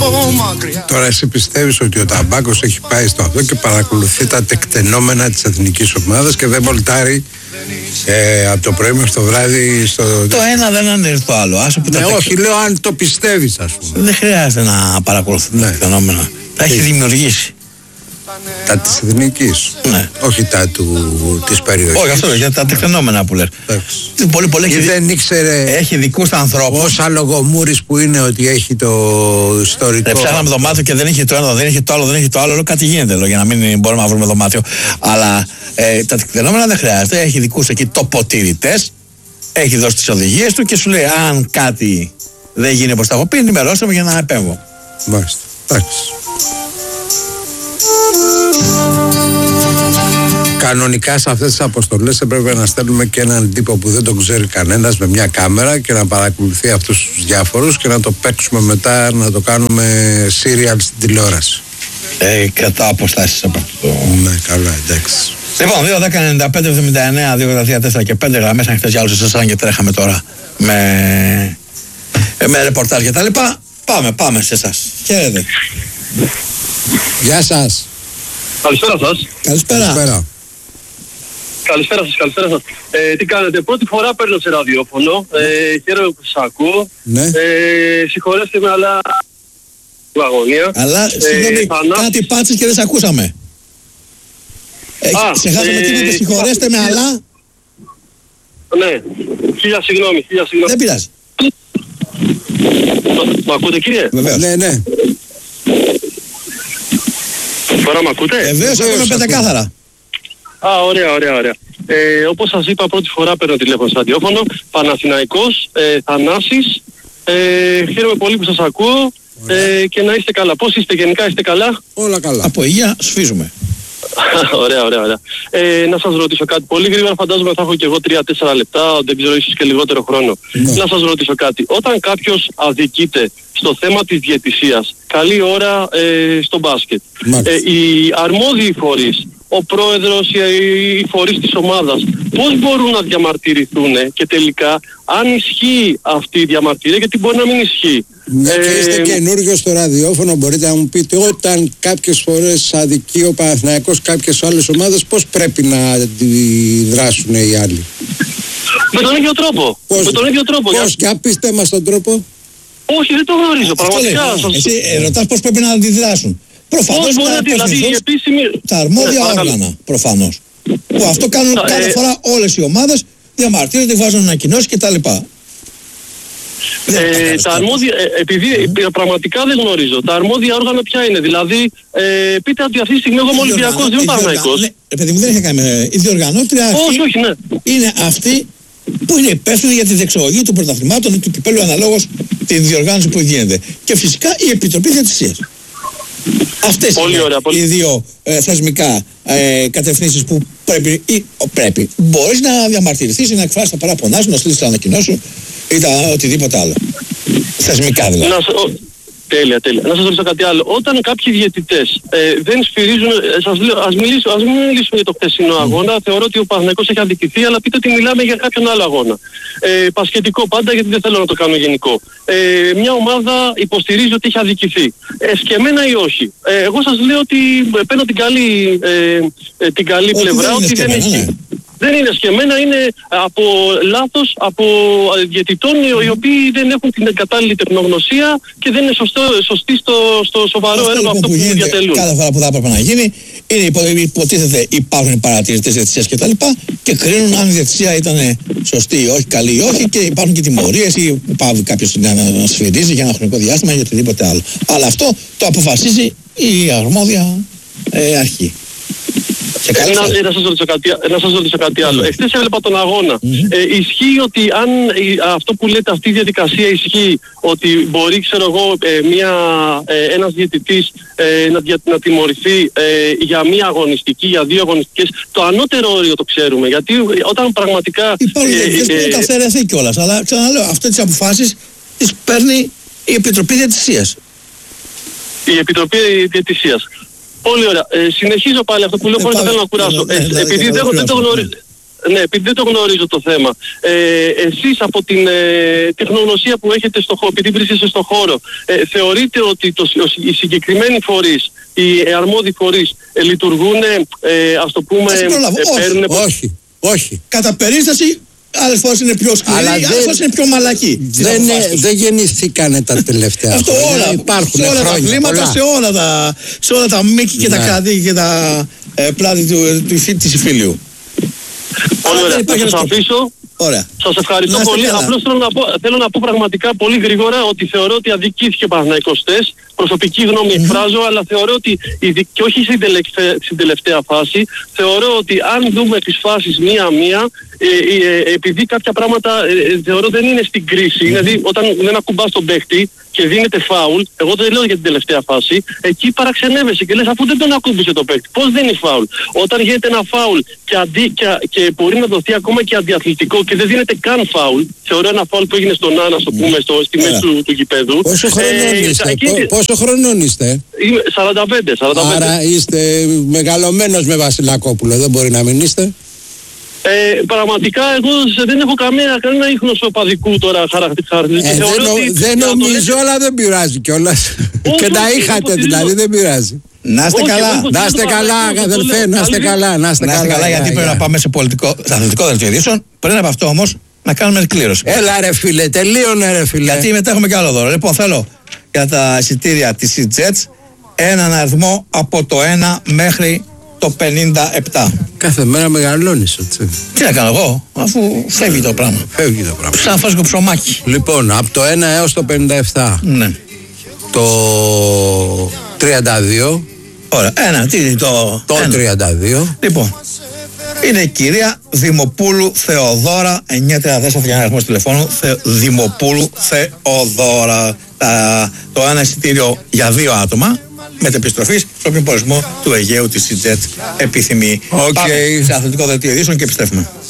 Τώρα εσύ πιστεύεις ότι ο Ταμπάκος έχει πάει στο αυτό και παρακολουθεί τα τεκτενόμενα της εθνικής ομάδας και δεν βολτάρει από το πρωί μέχρι το βράδυ στο... Το ένα δεν ανέρθει το άλλο. Όχι, λέω αν το πιστεύεις, ας πούμε. Δεν χρειάζεται να παρακολουθεί τα τεκτενόμενα. Τα έχει δημιουργήσει. Τα της εθνικής. Ναι. Όχι τα της περιοχής. Όχι, αυτό για τα τεκτενόμενα που λες. Πολύ δεν ήξερε. Έχει δικούς ανθρώπους. Όσα λογομούρης που είναι ότι έχει το ιστορικό. Ψάχναμε δωμάτιο και δεν είχε το ένα, δεν είχε το άλλο, δεν είχε το άλλο. Λέω κάτι γίνεται για να μην μπορούμε να βρούμε δωμάτιο. Αλλά τα τεκτενόμενα δεν χρειάζεται. Έχει δικούς εκεί τοποτηρητές. Έχει δώσει τις οδηγίες του και σου λέει αν κάτι δεν γίνει όπως τα έχω πει, ενημερώστε με για να επέμβω. Μάλιστα. Εντάξει. Κανονικά σε αυτές τις αποστολές έπρεπε να στέλνουμε και έναν τύπο που δεν τον ξέρει κανένας με μια κάμερα και να παρακολουθεί αυτούς τους διάφορους και να το παίξουμε μετά, να το κάνουμε serial στην τηλεόραση. Κατά αποστάσεις από αυτό. Ναι, καλά, εντάξει. Λοιπόν, 2-10-95-79, 2-3-4 και 5 γραμμές ανοιχτές για όλους εσάς και τρέχαμε τώρα με ρεπορτάζ και τα λοιπά. Πάμε σε εσάς. Χαίρετε. Γεια σας. Καλησπέρα σας. Καλησπέρα. Καλησπέρα σας. Τι κάνετε, πρώτη φορά παίρνω σε ραδιόφωνο. Χαίρομαι που σας ακούω. Ναι. Συγχωρέστε με, αλλά... αγωνία. Αλλά, συγγνώμη, κάτι πάτησες και δεν σε ακούσαμε. Ξεχάσαμε τι είπατε, συγχωρέστε με, αλλά... Ναι, χίλια συγγνώμη. Δεν πειράζει. Μ' ακούτε, κύριε? Βεβαίως. Ναι. Τώρα μ' ακούτε? Βεβαίως, ακούμε πεντακάθαρα. Ωραία. Όπως σας είπα, πρώτη φορά παίρνω τηλέφωνο στο ραδιόφωνο. Παναθηναϊκός, Θανάσης. Χαίρομαι πολύ που σας ακούω και να είστε καλά. Πώς είστε γενικά, είστε καλά? Όλα καλά. Από υγεία σφίζουμε. Ωραία. Να σας ρωτήσω κάτι. Πολύ γρήγορα φαντάζομαι θα έχω και εγώ 3-4 λεπτά, δεν ξέρω, ίσως και λιγότερο χρόνο. Ναι. Να σας ρωτήσω κάτι. Όταν κάποιος αδικείται στο θέμα της διαιτησίας, καλή ώρα στο μπάσκετ, οι αρμόδιοι φορείς, ο πρόεδρος, οι φορείς της ομάδας, πώς μπορούν να διαμαρτυρηθούν και τελικά αν ισχύει αυτή η διαμαρτυρία, γιατί μπορεί να μην ισχύει. Ναι, και είστε καινούργιος στο ραδιόφωνο, μπορείτε να μου πείτε όταν κάποιες φορές αδικεί ο Παναθηναϊκός κάποιες άλλες ομάδες, πώς πρέπει να αντιδράσουν οι άλλοι? Με τον ίδιο τρόπο. Πώς, για πείστε μας τον τρόπο. Όχι, δεν το γνωρίζω, πραγματικά. Εσύ ρωτάς πώς πρέπει να αντιδράσουν. Προφανώς τα αρμόδια όργανα, προφανώς. Που αυτό κάνουν κάθε φορά όλες οι ομάδες, διαμαρτύρονται, βάζουν ανακοινώσεις κτλ. Τα αρμόδια, επειδή πραγματικά δεν γνωρίζω, τα αρμόδια όργανα ποια είναι? Δηλαδή, πείτε ότι αυτή τη στιγμή εγώ είμαι Ολυμπιακός, δεν είμαι Παναθηναϊκός. Παιδί μου, δεν έχει κάνει. Η διοργανώτρια όχι, ναι. Είναι αυτή που είναι υπεύθυνη για τη διεξαγωγή των πρωταθλημάτων του κυπέλλου αναλόγως τη διοργάνωση που γίνεται. Και φυσικά η Επιτροπή Διαιτησίας. Αυτές είναι οι δύο θεσμικά κατευθύνσεις που πρέπει. Μπορείς να διαμαρτυρηθείς ή να εκφράσεις τα παράπονά σου, να στείλεις τα ανακοινώσεις σου ή οτιδήποτε άλλο. Θεσμικά δηλαδή. Τέλεια. Να σας ρωτήσω κάτι άλλο. Όταν κάποιοι διαιτητές δεν σφυρίζουν, σας λέω, ας μιλήσουμε για το χθεσινό αγώνα. Θεωρώ ότι ο Παναθηναϊκός έχει αδικηθεί, αλλά πείτε ότι μιλάμε για κάποιον άλλο αγώνα. Πασχετικό πάντα, γιατί δεν θέλω να το κάνω γενικό. Μια ομάδα υποστηρίζει ότι έχει αδικηθεί. Σκεμμένα ή όχι? Εγώ σας λέω ότι παίρνω την καλή πλευρά, ότι δεν έχει. Δεν είναι σκεμμένα, είναι από λάθος, από διαιτητών οι οποίοι δεν έχουν την κατάλληλη τεχνογνωσία και δεν είναι σωστοί στο σοβαρό έργο αυτό που διατελούν. Κάθε φορά που θα έπρεπε να γίνει, υποτίθεται υπάρχουν παρατηρητές διαιτησίας κτλ. Και κρίνουν αν η διαιτησία ήταν σωστή ή όχι, καλή ή όχι, και υπάρχουν και τιμωρίες ή πάβει κάποιος να σφυρίζει για ένα χρονικό διάστημα ή οτιδήποτε άλλο. Αλλά αυτό το αποφασίζει η αρμόδια αρχή. Να σας ρωτήσω κάτι άλλο. Εχθές έβλεπα τον αγώνα. Ισχύει ότι αν αυτό που λέτε, αυτή η διαδικασία ισχύει, ότι μπορεί, ξέρω εγώ, ένας διαιτητής να τιμωρηθεί για μία αγωνιστική, για 2 αγωνιστικές? Το ανώτερο όριο το ξέρουμε, γιατί όταν πραγματικά... Υπάρχουν διαιτητές που έχουν καθαιρεθεί κιόλας, αλλά ξαναλέω, αυτές τις αποφάσεις τις παίρνει η Επιτροπή Διαιτησίας. Η Επιτροπή Διαιτησίας. Πολύ ωραία. Συνεχίζω πάλι αυτό που λέω χωρίς να θέλω να κουράσω. Επειδή δεν το γνωρίζω. επειδή δεν το γνωρίζω το θέμα, εσείς από την τεχνογνωσία που έχετε στο χώρο, επειδή βρίσκεστε στο χώρο, θεωρείτε ότι οι συγκεκριμένοι φορείς, οι αρμόδιοι φορείς λειτουργούν, ας το πούμε, παίρνουν... Όχι. Κατά περίσταση, άλλες φορές είναι πιο σκληροί, άλλες φορές είναι πιο μαλακοί. Δεν γεννηθήκανε τα τελευταία. Αυτό όλα. Υπάρχουν σε όλα χρόνια, τα κλίματα, σε όλα τα μήκη και τα καδί και τα πλάτη της Ιφίλιου. Ωραία, θα σας αφήσω. Ωραία. Σας ευχαριστώ πολύ. Απλώς θέλω να πω πραγματικά πολύ γρήγορα ότι θεωρώ ότι αδικήθηκε ο Παναθηναϊκός χτες. Προσωπική γνώμη εκφράζω, αλλά θεωρώ ότι, και όχι στην τελευταία φάση, θεωρώ ότι αν δούμε τις φάσεις μία-μία, επειδή κάποια πράγματα θεωρώ δεν είναι στην κρίση, δηλαδή όταν δεν ακουμπάς τον παίχτη και δίνεται φάουλ, εγώ δεν λέω για την τελευταία φάση, εκεί παραξενεύεσαι και λες αφού δεν τον ακούμπησε το παίχτη, πώς δεν είναι φάουλ. Όταν γίνεται ένα φάουλ και μπορεί να δοθεί ακόμα και αντιαθλητικό και δεν δίνεται καν φάουλ, θεωρώ ένα φάουλ που έγινε στον Άννα, στο πούμε, στη μέση του γηπέδου. Πόσο χρονών είστε? Είμαι 45. Άρα είστε μεγαλωμένος με Βασιλακόπουλο, δεν μπορεί να μην είστε? Πραγματικά εγώ δεν έχω κανένα ίχνος οπαδικού τώρα χαρακτηριστικό. Δεν νομίζω, αλλά δεν πειράζει κιόλας. Και τα είχατε δηλαδή, δεν πειράζει. Να είστε καλά. Να είστε καλά, αδελφέ, να είστε καλά. Να είστε καλά, γιατί πρέπει να πάμε σε αθλητικό δελτίο ειδήσεων. Πριν από αυτό όμως, να κάνουμε κλήρωση. Έλα ρε φίλε, τελείωνε ρε φίλε. Γιατί μετά έχουμε κι άλλο δώρο. Λοιπόν, θέλω για τα εισιτήρια της EasyJet έναν αριθμό από το 1 μέχρι το 57. Κάθε μέρα μεγαλώνεις, έτσι. Τι να κάνω εγώ, αφού φεύγει το πράγμα. Σαν φάσκο ψωμάκι. Λοιπόν, από το 1 έως το 57. Ναι. Το 32. Ωραία, τι είναι το 32. Λοιπόν, είναι η κυρία Δημοπούλου Θεοδώρα, 934 για αριθμός τηλεφώνου, Δημοπούλου Θεοδώρα. Το ένα εισιτήριο για 2 άτομα, μετεπιστροφής στο όποιον προορισμό του Αιγαίου της EasyJet επιθυμεί. Πάμε σε αθλητικό δελτίο ειδήσεων και επιστρέφουμε.